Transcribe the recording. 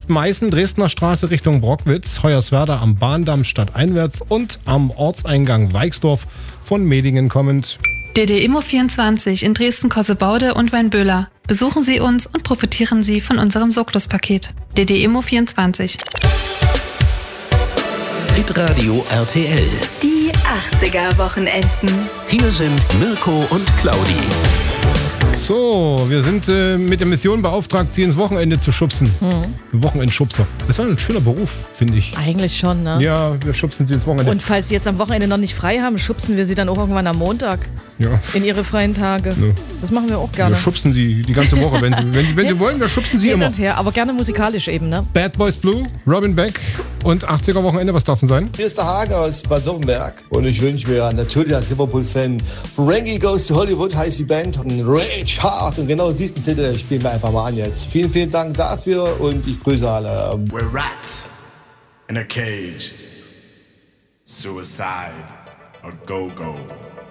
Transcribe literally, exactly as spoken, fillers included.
Meißen, Dresdner Straße Richtung Brockwitz, Hoyerswerda am Bahndamm stadteinwärts und am Ortseingang Weixdorf von Medingen kommend. D D Immo vierundzwanzig in Dresden-Kossebaude und Weinböhler. Besuchen Sie uns und profitieren Sie von unserem Soklos-Paket. D D Immo vierundzwanzig. Hitradio R T L. Die achtziger-Wochenenden. Hier sind Mirko und Claudi. So, wir sind äh, mit der Mission beauftragt, sie ins Wochenende zu schubsen. Mhm. Wochenendschubser. Das ist ein schöner Beruf, finde ich. Eigentlich schon, ne? Ja, wir schubsen sie ins Wochenende. Und falls sie jetzt am Wochenende noch nicht frei haben, schubsen wir sie dann auch irgendwann am Montag. Ja. In ihre freien Tage. Ja. Das machen wir auch gerne. Wir schubsen sie die ganze Woche. Wenn sie, wenn sie, wenn sie wollen, wir schubsen sie Hin immer. und her, aber gerne musikalisch eben, ne? Bad Boys Blue, Robin Beck und achtziger-Wochenende, was darf denn sein? Hier ist der Hager aus Bad Württemberg und ich wünsche mir natürlich als Liverpool-Fan Frankie Goes to Hollywood, heißt die Band, und Rage Hard, und genau diesen Titel spielen wir einfach mal an jetzt. Vielen, vielen Dank dafür und ich grüße alle. We're rats in a cage. Suicide, a go-go.